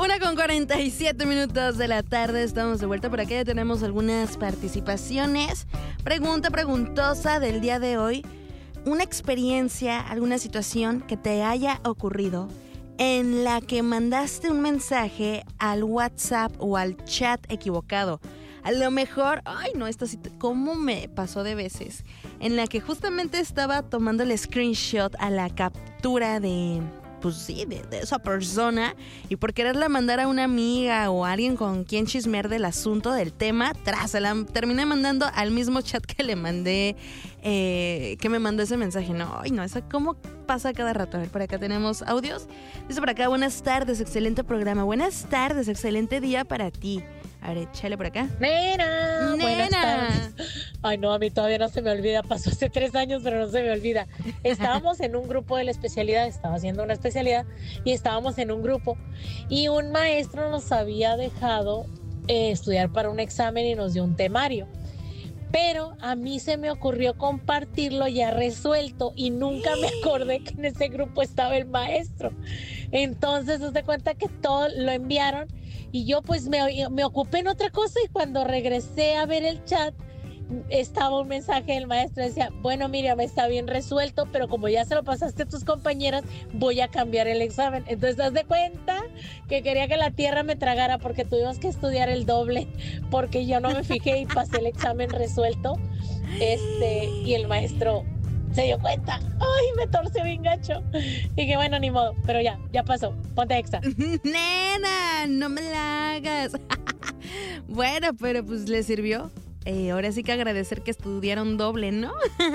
1:47 de la tarde, estamos de vuelta por aquí, ya tenemos algunas participaciones. Preguntosa del día de hoy. Una experiencia, alguna situación que te haya ocurrido en la que mandaste un mensaje al WhatsApp o al chat equivocado. A lo mejor, esto sí, ¿cómo me pasó de veces? En la que justamente estaba tomando el screenshot a la captura de esa persona, y por quererla mandar a una amiga o a alguien con quien chismear del asunto, del tema, se la terminé mandando al mismo chat que le mandé, que me mandó ese mensaje. Eso cómo pasa cada rato. A ver, por acá tenemos audios. Dice por acá: buenas tardes, excelente programa. Buenas tardes, excelente día para ti. A ver, échale por acá. Nena. Buenas tardes. Ay, no, a mí todavía no se me olvida. Pasó hace 3 años, pero no se me olvida. Estábamos en un grupo de la especialidad, estaba haciendo una especialidad y estábamos en un grupo. Y un maestro nos había dejado estudiar para un examen y nos dio un temario. Pero a mí se me ocurrió compartirlo ya resuelto y nunca me acordé que en ese grupo estaba el maestro. Entonces, se cuenta que todo lo enviaron y yo pues me ocupé en otra cosa, y cuando regresé a ver el chat estaba un mensaje del maestro. Decía: bueno, Miriam, está bien resuelto, pero como ya se lo pasaste a tus compañeras, voy a cambiar el examen. Entonces, haz de cuenta que quería que la tierra me tragara, porque tuvimos que estudiar el doble, porque yo no me fijé y pasé el examen resuelto. Y el maestro se dio cuenta. Ay, me torció bien gacho. Y que bueno, ni modo, pero ya pasó. Ponte extra. Nena, no me la hagas. Bueno, pero pues le sirvió. Ahora sí que agradecer que estudiaron doble, ¿no?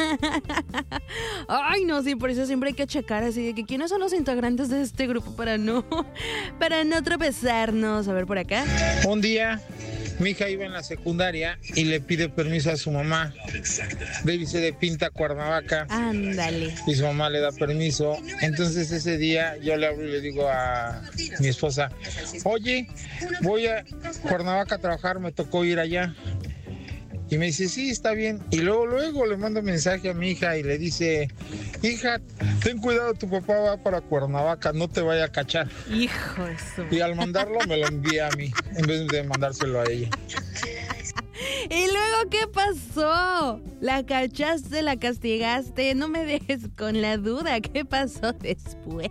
Ay, no, sí, por eso siempre hay que checar así de que quiénes son los integrantes de este grupo para no tropezarnos. A ver, por acá. Un día mi hija iba en la secundaria y le pide permiso a su mamá de irse de pinta a Cuernavaca. Ándale. Y su mamá le da permiso. Entonces ese día yo le hablo y le digo a mi esposa: oye, voy a Cuernavaca a trabajar, me tocó ir allá. Y me dice: sí, está bien. Y luego le mando mensaje a mi hija y le dice: hija, ten cuidado, tu papá va para Cuernavaca, no te vaya a cachar. Hijo de su... Y al mandarlo me lo envía a mí, en vez de mandárselo a ella. ¿Y luego qué pasó? ¿La cachaste, la castigaste? No me dejes con la duda. ¿Qué pasó después?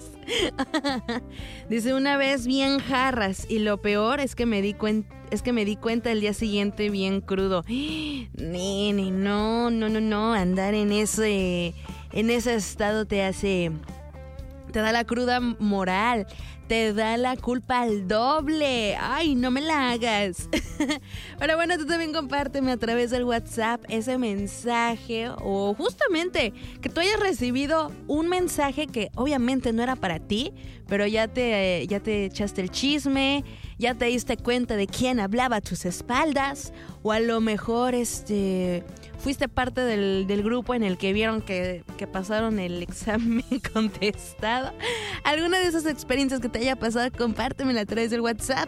Dice: una vez bien jarras, y lo peor es que me di cuenta el día siguiente bien crudo. Nene, no, andar en ese estado te da la cruda moral, te da la culpa al doble. Ay, no me la hagas. Pero bueno, tú también compárteme a través del WhatsApp ese mensaje, o justamente que tú hayas recibido un mensaje que obviamente no era para ti, pero ya te echaste el chisme, ya te diste cuenta de quién hablaba a tus espaldas, o a lo mejor fuiste parte del grupo en el que vieron que pasaron el examen contestado. Alguna de esas experiencias que te haya pasado, compártemela a través del WhatsApp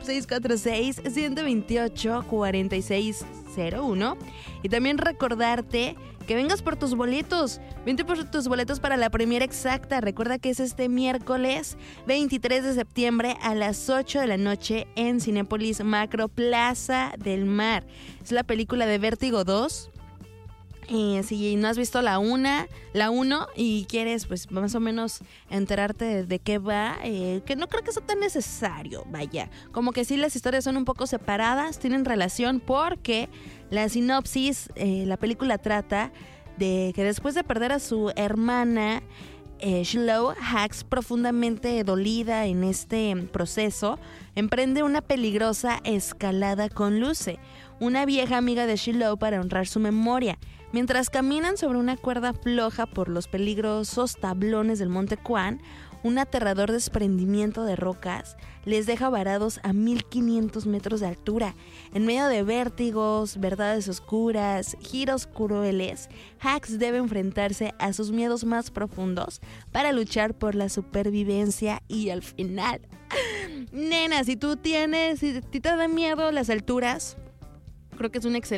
646-128-4601. Y también recordarte que vengas por tus boletos. Vente por tus boletos para la premiera exacta. Recuerda que es este miércoles 23 de septiembre a las 8 de la noche en Cinépolis Macro Plaza del Mar. Es la película de Vértigo 2. Si no has visto la 1 y quieres pues más o menos enterarte de qué va, que no creo que sea tan necesario, vaya, como que sí, las historias son un poco separadas, tienen relación, porque la sinopsis, la película trata de que después de perder a su hermana, Shiloh, Hax, profundamente dolida en este proceso, emprende una peligrosa escalada con Luce, una vieja amiga de Shiloh, para honrar su memoria. Mientras caminan sobre una cuerda floja por los peligrosos tablones del Monte Quan, un aterrador desprendimiento de rocas les deja varados a 1500 metros de altura. En medio de vértigos, verdades oscuras, giros crueles, Hax debe enfrentarse a sus miedos más profundos para luchar por la supervivencia. Y al final, nena, si a ti te da miedo las alturas, creo que es un excelente